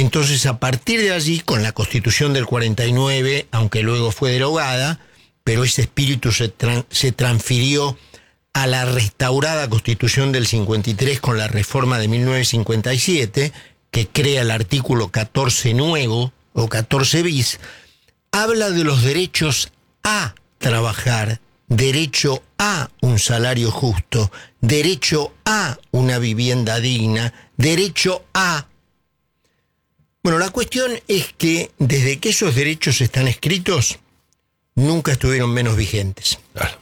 Entonces, a partir de allí, con la Constitución del 49, aunque luego fue derogada, pero ese espíritu se transfirió a la restaurada Constitución del 53 con la reforma de 1957, que crea el artículo 14 nuevo o 14 bis, habla de los derechos a trabajar, derecho a un salario justo, derecho a una vivienda digna, derecho a... Bueno, la cuestión es que desde que esos derechos están escritos, nunca estuvieron menos vigentes. Claro.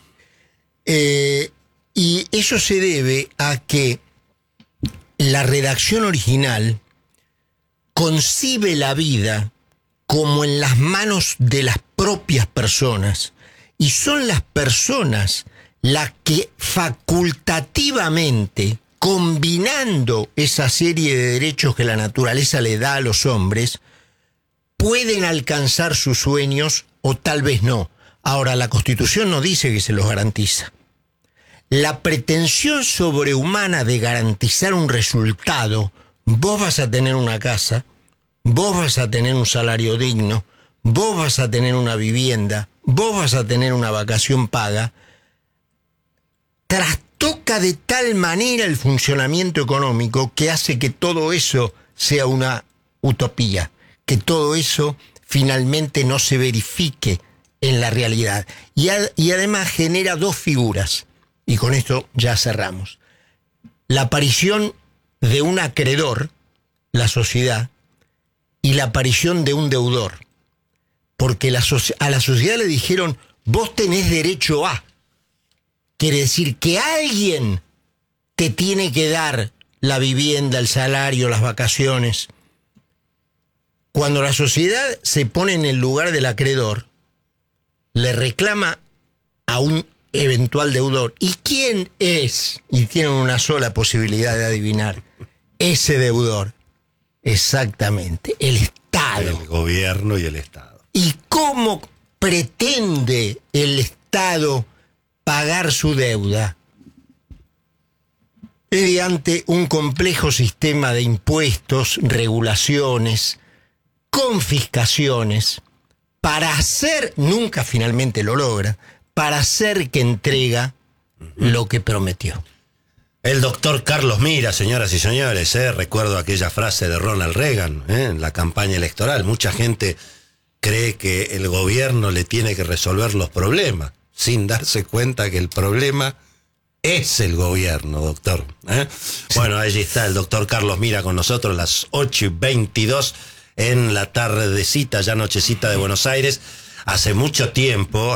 Y eso se debe a que la redacción original concibe la vida como en las manos de las propias personas, y son las personas las que facultativamente, combinando esa serie de derechos que la naturaleza le da a los hombres, pueden alcanzar sus sueños o tal vez no. Ahora, la Constitución no dice que se los garantiza. La pretensión sobrehumana de garantizar un resultado, vos vas a tener una casa, vos vas a tener un salario digno, vos vas a tener una vivienda, vos vas a tener una vacación paga, trastoca de tal manera el funcionamiento económico que hace que todo eso sea una utopía, que todo eso finalmente no se verifique en la realidad. Y además genera dos figuras, y con esto ya cerramos. La aparición de un acreedor, la sociedad, y la aparición de un deudor. Porque a la sociedad le dijeron, vos tenés derecho a. Quiere decir que alguien te tiene que dar la vivienda, el salario, las vacaciones. Cuando la sociedad se pone en el lugar del acreedor, le reclama a un eventual deudor. ¿Y quién es? Y tienen una sola posibilidad de adivinar. Ese deudor. Exactamente, el Estado. El gobierno y el Estado. ¿Y cómo pretende el Estado pagar su deuda? Mediante un complejo sistema de impuestos, regulaciones, confiscaciones, para hacer, nunca finalmente lo logra, para hacer que entrega lo que prometió. El doctor Carlos Mira, señoras y señores, recuerdo aquella frase de Ronald Reagan en la campaña electoral. Mucha gente cree que el gobierno le tiene que resolver los problemas, sin darse cuenta que el problema es el gobierno, doctor. Sí. Bueno, allí está el doctor Carlos Mira con nosotros, las 8:22 en la tardecita, ya nochecita de Buenos Aires. Hace mucho tiempo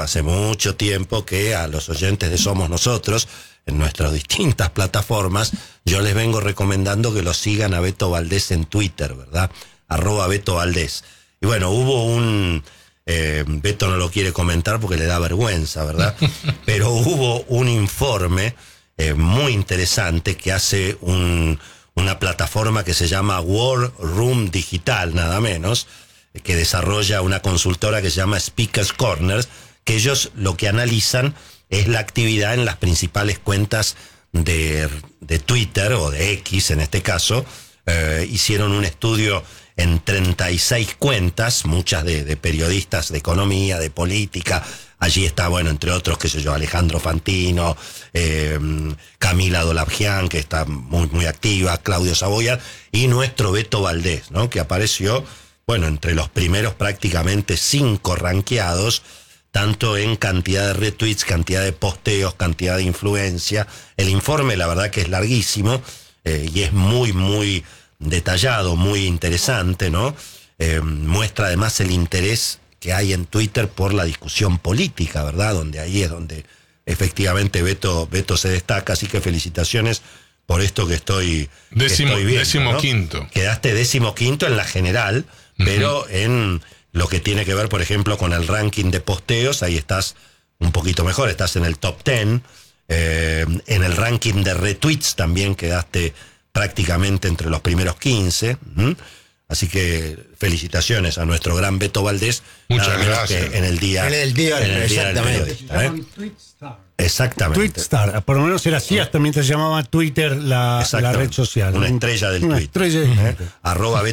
que a los oyentes de Somos Nosotros, en nuestras distintas plataformas, yo les vengo recomendando que lo sigan a Beto Valdés en Twitter, ¿verdad? @Beto Valdés. Y bueno, hubo un... Beto no lo quiere comentar porque le da vergüenza, ¿verdad? Pero hubo un informe muy interesante que hace una plataforma que se llama War Room Digital, nada menos, que desarrolla una consultora que se llama Speakers Corners, que ellos lo que analizan es la actividad en las principales cuentas de Twitter, o de X en este caso. Hicieron un estudio en 36 cuentas, muchas de periodistas de economía, de política. Allí está, bueno, entre otros, qué sé yo, Alejandro Fantino, Camila Dolabjian, que está muy, muy activa, Claudio Saboya, y nuestro Beto Valdés, ¿no? Que apareció, bueno, entre los primeros prácticamente 5 ranqueados, tanto en cantidad de retweets, cantidad de posteos, cantidad de influencia. El informe, la verdad que es larguísimo, y es muy, muy detallado, muy interesante, ¿no? Muestra además el interés que hay en Twitter por la discusión política, ¿verdad? Donde ahí es donde efectivamente Beto se destaca, así que felicitaciones por esto que estoy viendo, ¿no? Quinto. Quedaste 15º en la general, pero en lo que tiene que ver, por ejemplo, con el ranking de posteos, ahí estás un poquito mejor, estás en el top 10. En el ranking de retweets también quedaste prácticamente entre los primeros 15. Así que felicitaciones a nuestro gran Beto Valdés. Muchas gracias. En el día exactamente. del exactamente. Twitstar, por lo menos era así hasta mientras se llamaba Twitter la red social. Una estrella del Una Twitter. estrella del @Beto